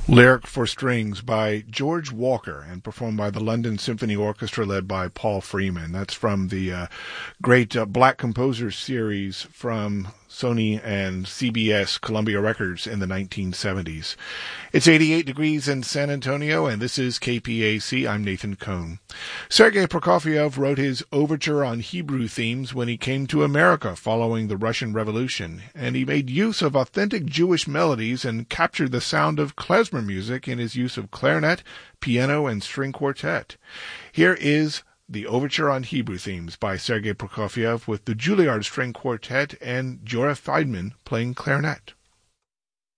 Lyric for Strings by George Walker and performed by the London Symphony Orchestra led by Paul Freeman. That's from the great Black Composers series from Sony and CBS Columbia Records in the 1970s. It's 88 degrees in San Antonio, and this is KPAC. I'm Nathan Cohn. Sergei Prokofiev wrote his overture on Hebrew themes when he came to America following the Russian Revolution, and he made use of authentic Jewish melodies and captured the sound of klezmer music in his use of clarinet, piano, and string quartet. Here is the Overture on Hebrew Themes by Sergei Prokofiev with the Juilliard String Quartet and Jorah Feidman playing clarinet.